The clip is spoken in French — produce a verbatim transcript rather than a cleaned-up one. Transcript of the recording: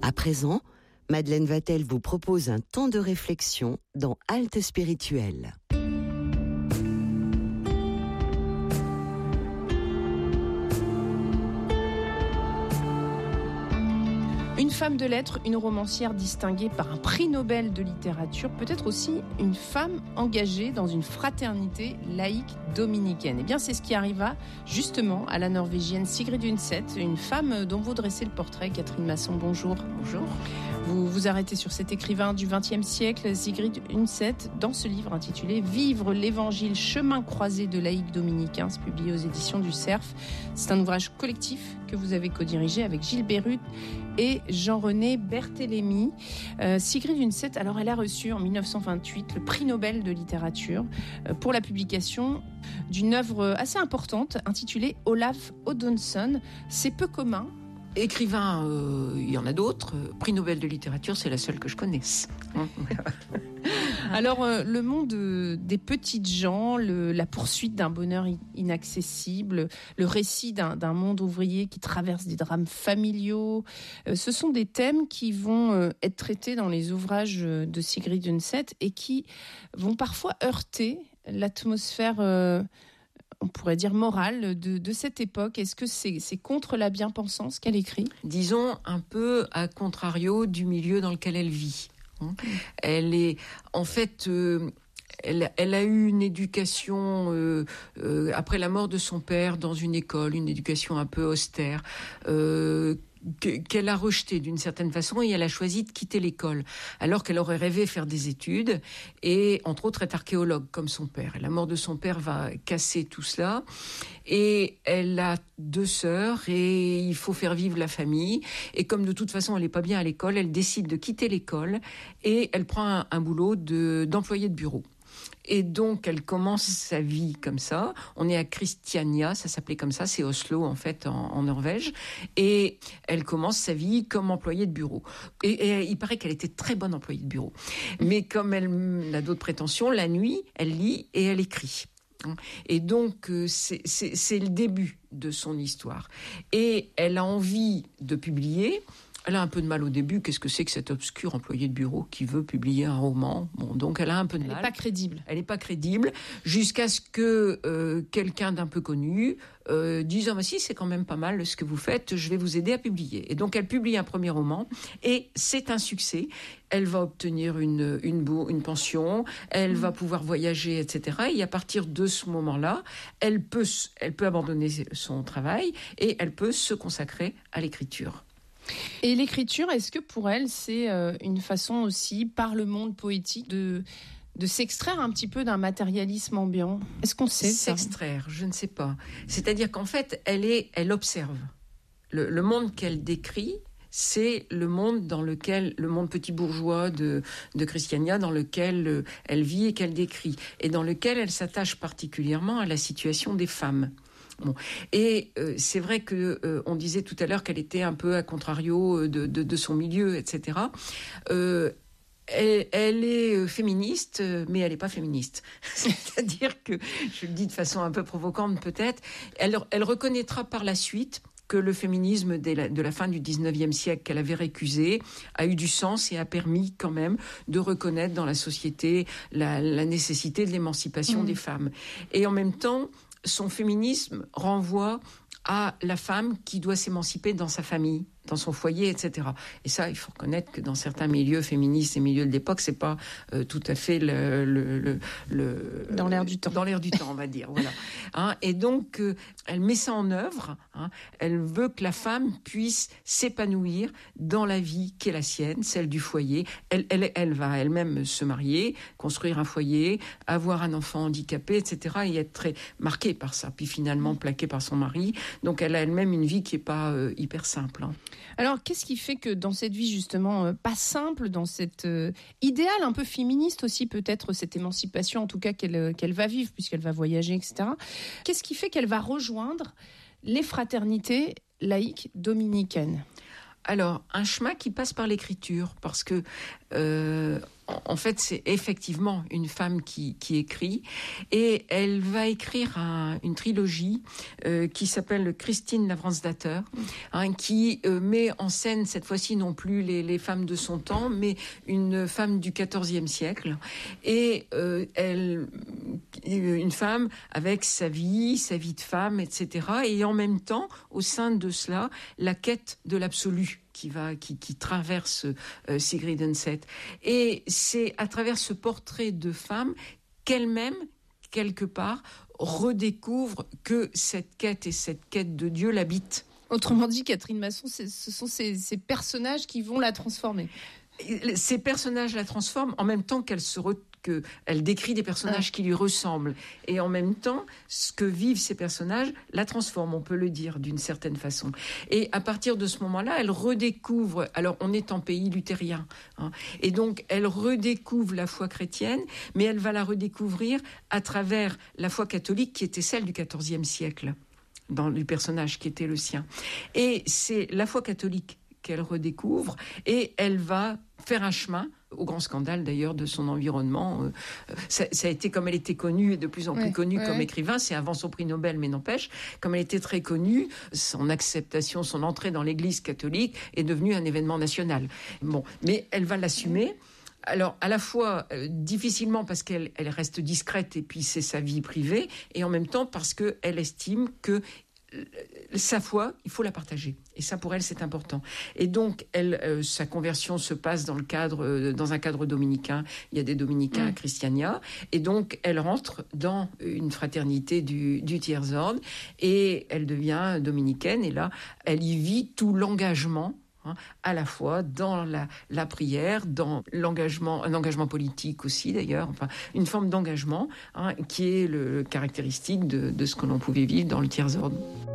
À présent, Madeleine Vatel vous propose un temps de réflexion dans Halte spirituelle. Une femme de lettres, une romancière distinguée par un prix Nobel de littérature, peut-être aussi une femme engagée dans une fraternité laïque dominicaine. Eh bien, c'est ce qui arriva justement à la Norvégienne Sigrid Undset, une femme dont vous dressez le portrait. Catherine Masson, bonjour. Bonjour. Vous vous arrêtez sur cet écrivain du vingtième siècle, Sigrid Undset, dans ce livre intitulé « Vivre l'évangile, chemin croisé de laïcs dominicains », publié aux éditions du Cerf. C'est un ouvrage collectif que vous avez co-dirigé avec Gilles Bérut et Jean-René Berthélémy. Euh, Sigrid Undset, alors elle a reçu en dix-neuf cent vingt-huit le prix Nobel de littérature euh, pour la publication d'une œuvre assez importante intitulée Olaf Oddsson. C'est peu commun. Écrivain, euh, il y en a d'autres. Prix Nobel de littérature, c'est la seule que je connaisse. Alors, euh, le monde euh, des petites gens, le, la poursuite d'un bonheur inaccessible, le récit d'un, d'un monde ouvrier qui traverse des drames familiaux, euh, ce sont des thèmes qui vont euh, être traités dans les ouvrages de Sigrid Undset et qui vont parfois heurter l'atmosphère euh, on pourrait dire morale de, de cette époque. Est-ce que c'est, c'est contre la bien-pensance qu'elle écrit ? Disons un peu à contrario du milieu dans lequel elle vit. Elle est, en fait, euh, elle, elle a eu une éducation euh, euh, après la mort de son père dans une école, une éducation un peu austère. Euh, qu'elle a rejeté d'une certaine façon et elle a choisi de quitter l'école alors qu'elle aurait rêvé faire des études et entre autres être archéologue comme son père. Et la mort de son père va casser tout cela et elle a deux sœurs et il faut faire vivre la famille et comme de toute façon elle n'est pas bien à l'école, elle décide de quitter l'école et elle prend un, un boulot de, d'employée de bureau. Et donc, elle commence sa vie comme ça. On est à Christiania, ça s'appelait comme ça, c'est Oslo en fait, en, en Norvège. Et elle commence sa vie comme employée de bureau. Et, et il paraît qu'elle était très bonne employée de bureau. Mais comme elle a d'autres prétentions, la nuit, elle lit et elle écrit. Et donc, c'est, c'est, c'est le début de son histoire. Et elle a envie de publier. Elle a un peu de mal au début. Qu'est-ce que c'est que cet obscur employé de bureau qui veut publier un roman ? Bon, donc elle a un peu de elle mal. Elle n'est pas crédible. Elle n'est pas crédible, jusqu'à ce que euh, quelqu'un d'un peu connu euh, dise « Ah, mais si, c'est quand même pas mal ce que vous faites, je vais vous aider à publier. » Et donc elle publie un premier roman, et c'est un succès. Elle va obtenir une, une, bourse, une pension, elle mmh. va pouvoir voyager, et cetera. Et à partir de ce moment-là, elle peut, elle peut abandonner son travail, et elle peut se consacrer à l'écriture. Et l'écriture, est-ce que pour elle, c'est une façon aussi, par le monde poétique, de, de s'extraire un petit peu d'un matérialisme ambiant ? Est-ce qu'on sait ça ? S'extraire, je ne sais pas. C'est-à-dire qu'en fait, elle, est, elle observe. Le, le monde qu'elle décrit, c'est le monde dans lequel, le monde petit bourgeois de, de Christiania, dans lequel elle vit et qu'elle décrit, et dans lequel elle s'attache particulièrement à la situation des femmes. Bon. Et euh, c'est vrai que euh, on disait tout à l'heure qu'elle était un peu à contrario de, de, de son milieu, et cetera. Euh, elle, elle est féministe, mais elle n'est pas féministe. C'est-à-dire que, je le dis de façon un peu provocante peut-être, elle, elle reconnaîtra par la suite que le féminisme de la, de la fin du dix-neuvième siècle qu'elle avait récusé a eu du sens et a permis quand même de reconnaître dans la société la, la nécessité de l'émancipation mmh. des femmes. Et en même temps, son féminisme renvoie à la femme qui doit s'émanciper dans sa famille, dans son foyer, et cetera. Et ça, il faut reconnaître que dans certains milieux féministes et milieux de l'époque, c'est pas euh, tout à fait le, le, le, le dans l'air du temps. Dans l'air du temps, on va dire. Voilà. Hein, et donc, euh, elle met ça en œuvre. Hein, elle veut que la femme puisse s'épanouir dans la vie qui est la sienne, celle du foyer. Elle, elle, elle va elle-même se marier, construire un foyer, avoir un enfant handicapé, et cetera. Et être très marquée par ça. Puis finalement plaquée par son mari. Donc, elle a elle-même une vie qui est pas euh, hyper simple. Hein. Alors, qu'est-ce qui fait que dans cette vie, justement, euh, pas simple, dans cet euh, idéal un peu féministe aussi, peut-être, cette émancipation, en tout cas, qu'elle, qu'elle va vivre, puisqu'elle va voyager, et cetera, qu'est-ce qui fait qu'elle va rejoindre les fraternités laïques dominicaines ? Alors, un chemin qui passe par l'écriture, parce que Euh, En fait, c'est effectivement une femme qui, qui écrit, et elle va écrire un, une trilogie euh, qui s'appelle Christine Lavransdatter, hein, qui euh, met en scène cette fois-ci non plus les, les femmes de son temps, mais une femme du quatorzième siècle, et euh, elle, une femme avec sa vie, sa vie de femme, et cetera. Et en même temps, au sein de cela, la quête de l'absolu qui va, qui, qui traverse euh, Sigrid Undset. Et c'est à travers ce portrait de femme qu'elle-même, quelque part, redécouvre que cette quête et cette quête de Dieu l'habitent. Autrement dit, Catherine Masson, c'est, ce sont ces, ces personnages qui vont la transformer. Ces personnages la transforment en même temps qu'elle se re- que elle décrit des personnages qui lui ressemblent, et en même temps ce que vivent ces personnages la transforme, on peut le dire d'une certaine façon. Et à partir de ce moment-là, elle redécouvre, alors on est en pays luthérien, hein, et donc elle redécouvre la foi chrétienne, mais elle va la redécouvrir à travers la foi catholique qui était celle du quatorzième siècle, dans le personnage qui était le sien. Et c'est la foi catholique qu'elle redécouvre, et elle va faire un chemin, au grand scandale d'ailleurs de son environnement. Ça, ça a été, comme elle était connue, et de plus en plus ouais, connue ouais. comme écrivain, c'est avant son prix Nobel, mais n'empêche, comme elle était très connue, son acceptation, son entrée dans l'Église catholique est devenue un événement national. Bon, mais elle va l'assumer. Alors, à la fois, euh, difficilement parce qu'elle elle reste discrète, et puis c'est sa vie privée, et en même temps parce qu'elle estime que sa foi, il faut la partager. Et ça, pour elle, c'est important. Et donc, elle, euh, sa conversion se passe dans le cadre, euh, dans un cadre dominicain. Il y a des dominicains mmh. à Christiania. Et donc, elle rentre dans une fraternité du, du Tiers-Ordre, et elle devient dominicaine. Et là, elle y vit tout l'engagement, hein, à la fois dans la, la prière, dans l'engagement, un engagement politique aussi d'ailleurs, enfin une forme d'engagement, hein, qui est le, le caractéristique de, de ce que l'on pouvait vivre dans le Tiers-Ordre.